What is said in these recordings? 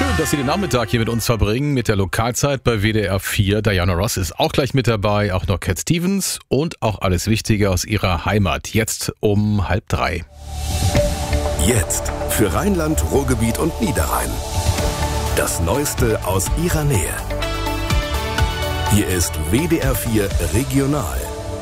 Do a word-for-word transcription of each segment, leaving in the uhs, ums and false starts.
Schön, dass Sie den Nachmittag hier mit uns verbringen, mit der Lokalzeit bei W D R vier. Diana Ross ist auch gleich mit dabei, auch noch Cat Stevens und auch alles Wichtige aus ihrer Heimat. Jetzt um halb drei. Jetzt für Rheinland, Ruhrgebiet und Niederrhein. Das Neueste aus ihrer Nähe. Hier ist W D R vier Regional.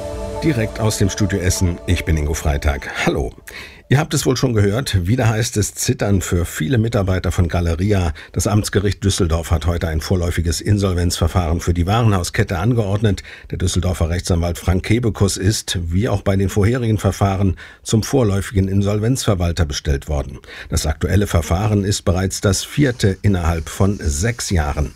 Direkt aus dem Studio Essen, ich bin Ingo Freitag. Hallo. Ihr habt es wohl schon gehört, wieder heißt es zittern für viele Mitarbeiter von Galeria. Das Amtsgericht Düsseldorf hat heute ein vorläufiges Insolvenzverfahren für die Warenhauskette angeordnet. Der Düsseldorfer Rechtsanwalt Frank Kebekus ist, wie auch bei den vorherigen Verfahren, zum vorläufigen Insolvenzverwalter bestellt worden. Das aktuelle Verfahren ist bereits das vierte innerhalb von sechs Jahren.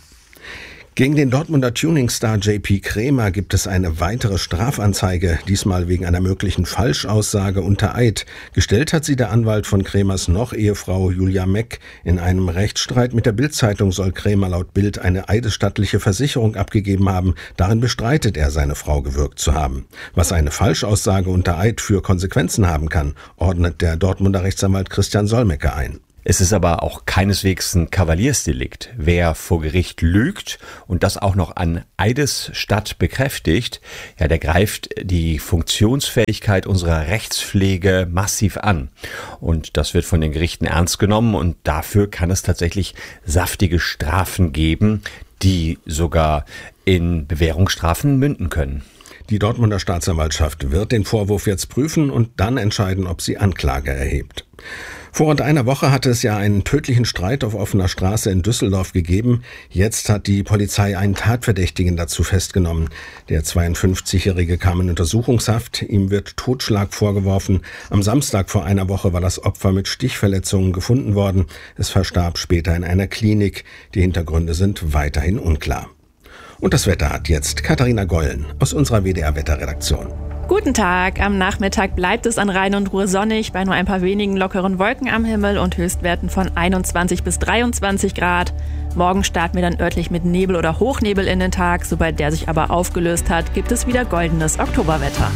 Gegen den Dortmunder Tuningstar J P Krämer gibt es eine weitere Strafanzeige, diesmal wegen einer möglichen Falschaussage unter Eid. Gestellt hat sie der Anwalt von Krämers Noch-Ehefrau Julia Meck. In einem Rechtsstreit mit der Bild-Zeitung soll Krämer laut Bild eine eidesstattliche Versicherung abgegeben haben. Darin bestreitet er, seine Frau gewürgt zu haben. Was eine Falschaussage unter Eid für Konsequenzen haben kann, ordnet der Dortmunder Rechtsanwalt Christian Solmecke ein. Es ist aber auch keineswegs ein Kavaliersdelikt. Wer vor Gericht lügt und das auch noch an Eidesstatt bekräftigt, ja, der greift die Funktionsfähigkeit unserer Rechtspflege massiv an. Und das wird von den Gerichten ernst genommen und dafür kann es tatsächlich saftige Strafen geben, die sogar in Bewährungsstrafen münden können. Die Dortmunder Staatsanwaltschaft wird den Vorwurf jetzt prüfen und dann entscheiden, ob sie Anklage erhebt. Vor rund einer Woche hatte es ja einen tödlichen Streit auf offener Straße in Düsseldorf gegeben. Jetzt hat die Polizei einen Tatverdächtigen dazu festgenommen. Der zweiundfünfzigjährige kam in Untersuchungshaft. Ihm wird Totschlag vorgeworfen. Am Samstag vor einer Woche war das Opfer mit Stichverletzungen gefunden worden. Es verstarb später in einer Klinik. Die Hintergründe sind weiterhin unklar. Und das Wetter hat jetzt Katharina Gollen aus unserer W D R-Wetterredaktion. Guten Tag. Am Nachmittag bleibt es an Rhein und Ruhr sonnig, bei nur ein paar wenigen lockeren Wolken am Himmel und Höchstwerten von einundzwanzig bis dreiundzwanzig Grad. Morgen starten wir dann örtlich mit Nebel oder Hochnebel in den Tag. Sobald der sich aber aufgelöst hat, gibt es wieder goldenes Oktoberwetter.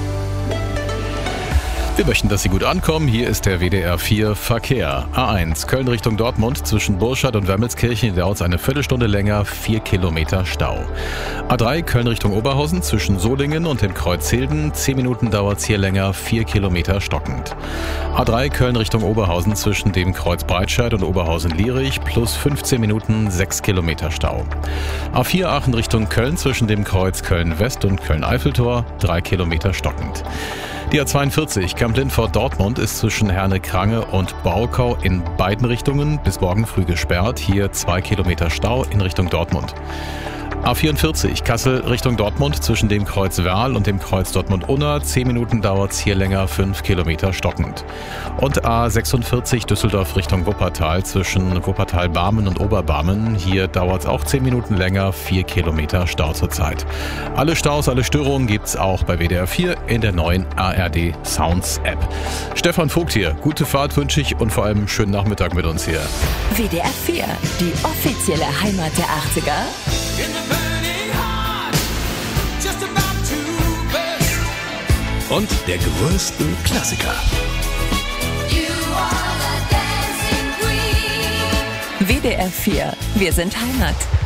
Wir möchten, dass Sie gut ankommen. Hier ist der W D R vier Verkehr. A eins, Köln Richtung Dortmund, zwischen Burscheid und Wermelskirchen dauert es eine Viertelstunde länger, vier Kilometer Stau. A drei, Köln Richtung Oberhausen, zwischen Solingen und dem Kreuz Hilden, zehn Minuten dauert es hier länger, vier Kilometer stockend. A drei, Köln Richtung Oberhausen, zwischen dem Kreuz Breitscheid und Oberhausen-Lierich, plus fünfzehn Minuten, sechs Kilometer Stau. A vier, Aachen Richtung Köln, zwischen dem Kreuz Köln-West und Köln-Eiffeltor, drei Kilometer stockend. Die A zweiundvierzig, Kamp-Lindfort-Dortmund, ist zwischen Herne-Krange und Baukau in beiden Richtungen bis morgen früh gesperrt. Hier zwei Kilometer Stau in Richtung Dortmund. A vierundvierzig, Kassel Richtung Dortmund, zwischen dem Kreuz Werl und dem Kreuz Dortmund-Unna. zehn Minuten dauert es hier länger, fünf Kilometer stockend. Und A sechsundvierzig, Düsseldorf Richtung Wuppertal, zwischen Wuppertal-Barmen und Oberbarmen. Hier dauert es auch zehn Minuten länger, vier Kilometer Stau zurzeit. Alle Staus, alle Störungen gibt's auch bei W D R vier in der neuen A R D Sounds App. Stefan Vogt hier, gute Fahrt wünsche ich und vor allem schönen Nachmittag mit uns hier. W D R vier, die offizielle Heimat der achtziger. Und der größten Klassiker. W D R vier, wir sind Heimat.